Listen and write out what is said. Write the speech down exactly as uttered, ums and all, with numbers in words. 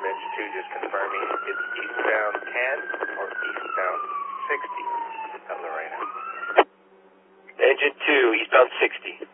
Engine two just confirming it's eastbound ten or eastbound sixty on the radar. Engine two, eastbound sixty.